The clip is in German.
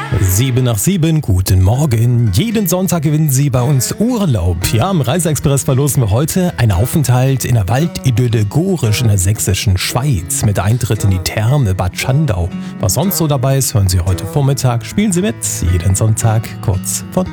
7 nach 7, guten Morgen. Jeden Sonntag gewinnen Sie bei uns Urlaub. Ja, im Reiseexpress verlosen wir heute einen Aufenthalt in der Waldidylle Gorisch in der sächsischen Schweiz mit Eintritt in die Therme Bad Schandau. Was sonst so dabei ist, hören Sie heute Vormittag. Spielen Sie mit, jeden Sonntag kurz vor